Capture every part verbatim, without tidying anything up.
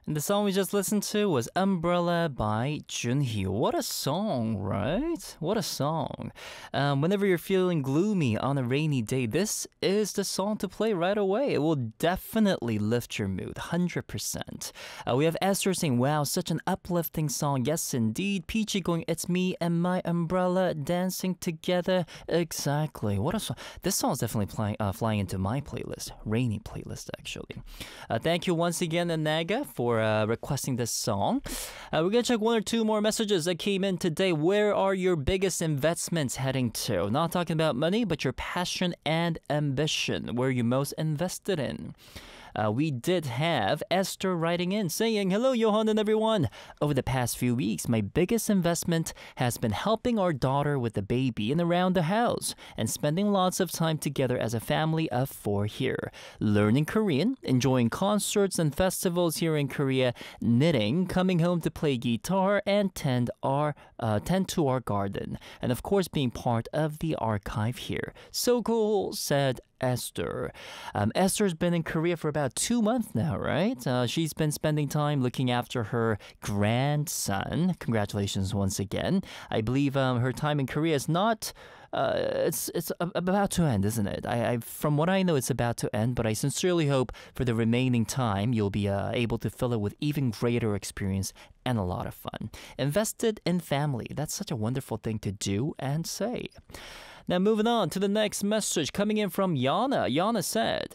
And the song we just listened to was Umbrella by Junhee. What a song, right? What a song. Um, whenever you're feeling gloomy on a rainy day, this is the song to play right away. It will definitely lift your mood, one hundred percent. Uh, we have Esther saying, wow, such an uplifting song. Yes, indeed. Peachy going, it's me and my umbrella dancing together. Exactly. What a song. This song is definitely playing, uh, flying into my playlist. Rainy playlist, actually. Uh, thank you once again, Naga, for uh, requesting this song. Uh, we're going to check one or two more messages that came in today. Where are your biggest investments heading to? Not talking about money, but your passion and ambition. Where are you most invested in? Uh, we did have Esther writing in saying, hello, Johan and everyone. Over the past few weeks, my biggest investment has been helping our daughter with the baby and around the house and spending lots of time together as a family of four here. Learning Korean, enjoying concerts and festivals here in Korea, knitting, coming home to play guitar and tend, our, uh, tend to our garden. And of course, being part of the archive here. So cool, said Esther. Um, Esther's been in Korea for about two months now, right? Uh, she's been spending time looking after her grandson. Congratulations once again. I believe um, her time in Korea is not... Uh, it's it's about to end, isn't it? I, I from what I know, it's about to end. But I sincerely hope for the remaining time you'll be uh, able to fill it with even greater experience and a lot of fun. Invested in family. That's such a wonderful thing to do and say. Now moving on to the next message coming in from Yana. Yana said,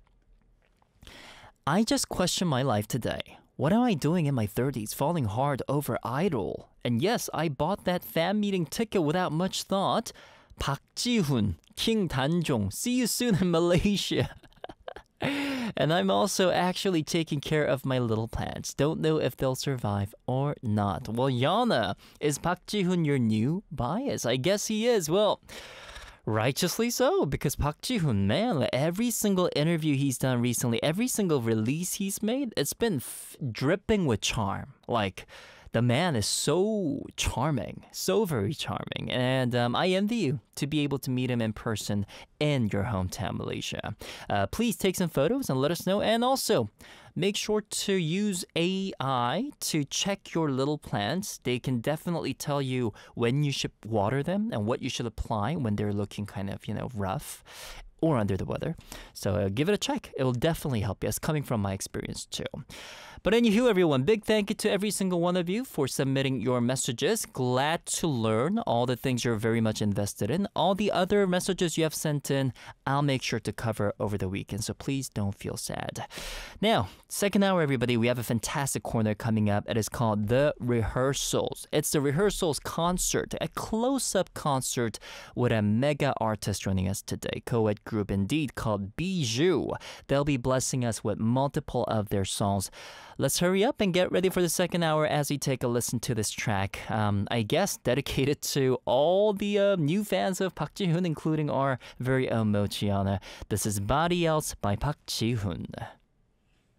I just questioned my life today. What am I doing in my thirties falling hard over Idol? And yes, I bought that fan meeting ticket without much thought. Park Ji-hoon, King Tanjong, see you soon in Malaysia. And I'm also actually taking care of my little plants. Don't know if they'll survive or not. Well, Yana, is Park Ji-hoon your new bias? I guess he is. Well, righteously so, because Park Ji-hoon, man, every single interview he's done recently, every single release he's made, it's been f- dripping with charm. Like, the man is so charming, so very charming, and um, I envy you to be able to meet him in person in your hometown, Malaysia. Uh, please take some photos and let us know, and also make sure to use A I to check your little plants. They can definitely tell you when you should water them and what you should apply when they're looking kind of, you know, rough or under the weather. So uh, give it a check. It will definitely help you. It's coming from my experience too. But anywho, everyone, big thank you to every single one of you for submitting your messages. Glad to learn all the things you're very much invested in. All the other messages you have sent in, I'll make sure to cover over the weekend. So please don't feel sad. Now, second hour, everybody, we have a fantastic corner coming up. It is called The Rehearsals. It's the Rehearsals concert, a close-up concert with a mega artist joining us today. Co-ed group indeed called Bijou. They'll be blessing us with multiple of their songs. Let's hurry up and get ready for the second hour as we take a listen to this track. Um, I guess dedicated to all the uh, new fans of Park Ji-hoon, including our very own Mochiana. This is Body Else by Park Ji-hoon.